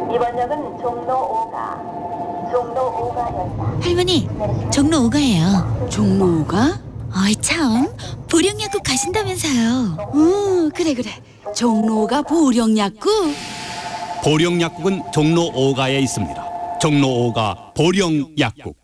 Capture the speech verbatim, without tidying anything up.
이번 역은 종로 오가, 종로 오가역이다. 할머니, 종로 오가예요. 종로 오가? 어이 참, 보령약국 가신다면서요. 어, 그래 그래. 종로 오가 보령약국. 보령약국은 종로 오가에 있습니다. 종로 오가 보령약국.